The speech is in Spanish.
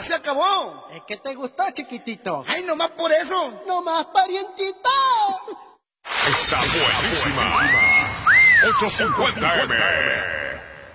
ya se acabó. Es que te gustó, chiquitito. Ay, nomás por eso. Nomás, parientito. Está buenísima. 850M.